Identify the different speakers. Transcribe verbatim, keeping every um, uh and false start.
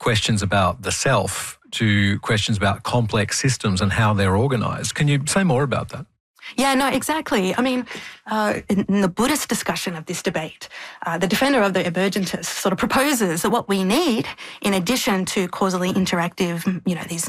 Speaker 1: questions about the self to questions about complex systems and how they're organised. Can you say more about that?
Speaker 2: Yeah, no, exactly. I mean, uh, in, in the Buddhist discussion of this debate, uh, the defender of the emergentist sort of proposes that what we need, in addition to causally interactive, you know, these